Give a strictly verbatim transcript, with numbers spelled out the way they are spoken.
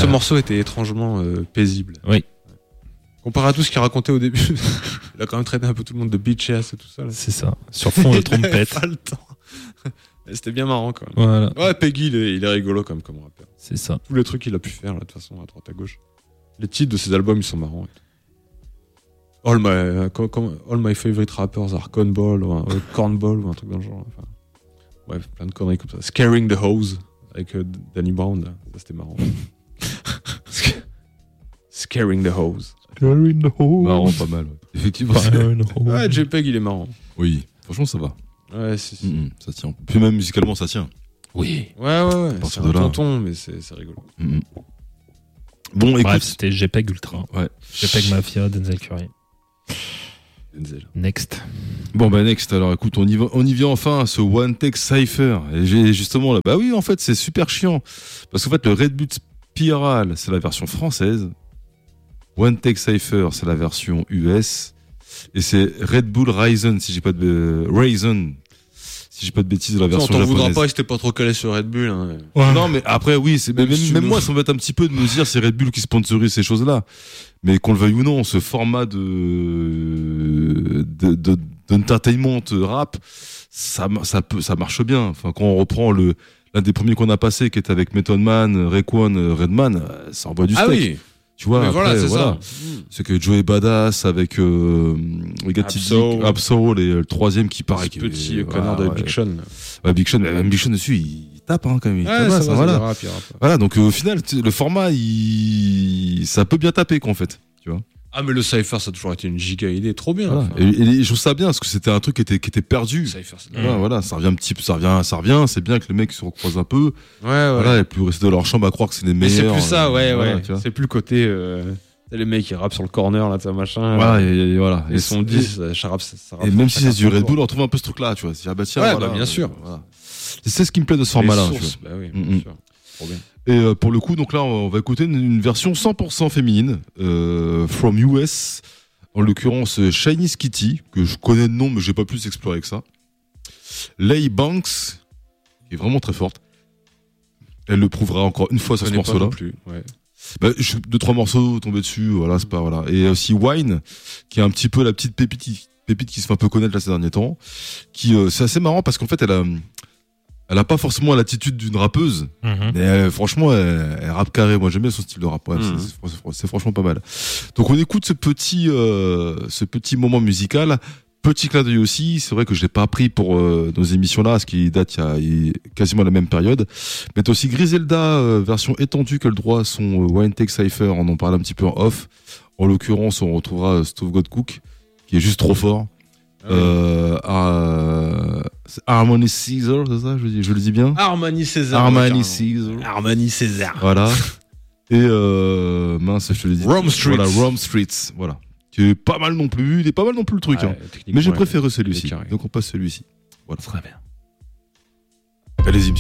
morceau était étrangement euh, paisible. Oui. Comparé à tout ce qu'il racontait au début, il a quand même traité un peu tout le monde de bitch ass et tout ça. Là. C'est ça. Sur fond de trompette. Pas le temps. C'était bien marrant quand même. Voilà. Ouais, Peggy, il est, il est rigolo quand même comme rappeur. C'est ça. Tous les trucs qu'il a pu faire là, de toute façon, à droite à gauche. Les titres de ses albums, ils sont marrants. All my, euh, com, com, all my favorite rappers are cornball ou, un, euh, cornball ou un truc dans le genre. Enfin, ouais, plein de conneries comme ça. Scaring the Hose avec euh, Danny Brown, là. Ça c'était marrant. Scaring the Hose. Scaring the Hose. Marrant, pas mal. Ouais. Effectivement. Ouais, JPEG, il est marrant. Oui, franchement, ça va. Ouais, si, si. Mmh, ça tient. Puis même musicalement, ça tient. Oui. Ouais, ouais, ouais. À C'est de un là. tonton, mais c'est, c'est rigolo. Mmh. Bon, écoute. Bref, c'était JPEG Ultra. Ouais. JPEG Mafia, Denzel Curry. Denzel. Next. Bon, bah, next. Alors, écoute, on y, va, on y vient enfin à ce One Take Cypher. Et j'ai justement là. Bah oui, en fait, c'est super chiant. Parce qu'en fait, le Red Bull Spiral, c'est la version française. One Take Cypher, c'est la version U S. Et c'est Red Bull Ryzen, si j'ai pas de Ryzen, si j'ai pas de bêtises, de la version on t'en japonaise. voudra pas si t'es pas trop calé sur Red Bull. Hein. Ouais. Non, mais après, oui, c'est, même, Même, même, si même nous... moi, ça m'embête un petit peu de me dire c'est Red Bull qui sponsorise ces choses-là. Mais qu'on le veuille ou non, ce format de, de, de d'entertainment rap, ça, ça peut, ça marche bien. Enfin, quand on reprend le, l'un des premiers qu'on a passé, qui était avec Method Man, Raekwon, Redman, ça envoie du steak. Ah oui. Tu vois, mais après, voilà, c'est voilà. ça. C'est que Joey Badass avec euh, le gars de Absol. Absol et le troisième qui paraît Ce qui petit est, connard voilà, de Big ouais. Sean. Ouais, Big Sean, même Big Sean dessus, il, il tape hein, quand même. Il Ouais, tabasse, ça va, voilà. c'est rap, il rappe. Voilà, donc euh, au final, le format, il... ça peut bien taper qu'en fait, tu vois. Ah, mais le Cypher, ça a toujours été une giga idée, trop bien. Voilà. Enfin. Et, et je trouve ça bien parce que c'était un truc qui était, qui était perdu. Cypher, c'est Voilà, mmh. voilà, ça revient un petit peu, ça revient, ça revient. C'est bien que les mecs se recroisent un peu. Ouais, ouais. Voilà, et plus rester dans leur chambre à croire que c'est les mais meilleurs. c'est plus ça, ouais, euh, ouais. voilà, tu vois. C'est plus le côté. Euh... Les mecs qui rappent sur le corner, là, ça machin. Voilà, et, et voilà. Et son dix, ça rappe. Ça rappe Et même si c'est du Red tour. Bull, on retrouve un peu ce truc-là, tu vois. Ah bah tiens, ouais, voilà, bah, bien sûr. Voilà. C'est ce qui me plaît de ce format-là. Les sources, bah oui, bien mm-hmm. sûr. Trop bien. Et euh, pour le coup, donc là, on va écouter une, une version cent pour cent féminine, euh, from U S, en l'occurrence Shiny Kitty, que je connais de nom, mais j'ai pas plus exploré que ça. Leigh Banks, qui est vraiment très forte. Elle le prouvera encore une fois sur ce morceau-là. Non plus, ouais. Bah, je, deux trois morceaux tombés dessus, voilà, c'est pas voilà. Et aussi Wine, qui est un petit peu la petite pépite, qui, pépite qui se fait un peu connaître là ces derniers temps, qui euh, c'est assez marrant parce qu'en fait elle a, elle a pas forcément l'attitude d'une rappeuse, Mm-hmm. mais euh, franchement elle, elle rappe carré. Moi j'aime bien son style de rap, ouais, Mm-hmm. c'est, c'est, c'est, c'est franchement pas mal. Donc on écoute ce petit, euh, ce petit moment musical. Petit clin d'œil aussi, c'est vrai que je l'ai pas pris pour euh, nos émissions là, ce qui date il y a, il y a quasiment la même période. Mais t'as aussi Griselda, euh, version étendue que le droit à son euh, One Take Cypher, on en parle un petit peu en off. En l'occurrence, on retrouvera Stove God Cook, qui est juste trop fort. Ah oui. euh, euh, Harmony Caesar, c'est ça, je, je le dis bien. Armani César. Harmony ouais, Caesar. Armani César. Voilà. Et euh, mince, je te l'ai dit. Rome Streets. Voilà, Rome Streets. Voilà. Qui est pas mal non plus. Il est pas mal non plus le truc. Ouais, hein. techniquement, Mais j'ai ouais, préféré il est celui-ci. carré. Donc on passe celui-ci. Voilà. Très bien. Allez-y.